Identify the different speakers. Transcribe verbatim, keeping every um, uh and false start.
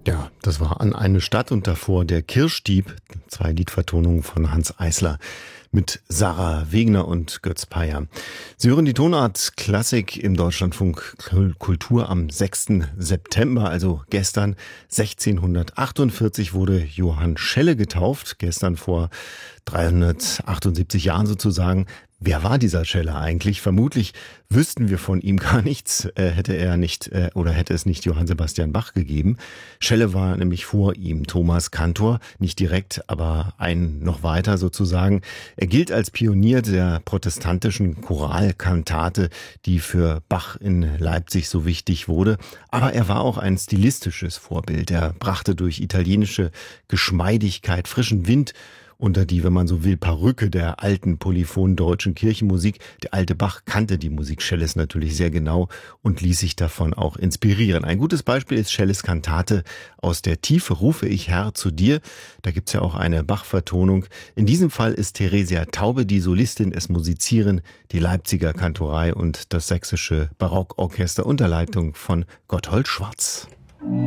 Speaker 1: Ja, das war An eine Stadt und davor der Kirschdieb, zwei Liedvertonungen von Hanns Eisler mit Sarah Wegner und Götz Payer. Sie hören die Tonart Klassik im Deutschlandfunk Kultur am sechsten September, also gestern sechzehnhundertachtundvierzig wurde Johann Schelle getauft, gestern vor dreihundertachtundsiebzig Jahren sozusagen. Wer war dieser Schelle eigentlich? Vermutlich wüssten wir von ihm gar nichts, äh, hätte er nicht äh, oder hätte es nicht Johann Sebastian Bach gegeben. Schelle war nämlich vor ihm Thomas Kantor, nicht direkt, aber ein noch weiter sozusagen. Er gilt als Pionier der protestantischen Choralkantate, die für Bach in Leipzig so wichtig wurde. Aber er war auch ein stilistisches Vorbild. Er brachte durch italienische Geschmeidigkeit frischen Wind unter die, wenn man so will, Perücke der alten polyphonen deutschen Kirchenmusik. Der alte Bach kannte die Musik Schelles natürlich sehr genau und ließ sich davon auch inspirieren. Ein gutes Beispiel ist Schelles Kantate Aus der Tiefe rufe ich Herr zu dir. Da gibt's ja auch eine Bach-Vertonung. In diesem Fall ist Theresia Taube die Solistin, es musizieren die Leipziger Kantorei und das sächsische Barockorchester unter Leitung von Gotthold Schwarz.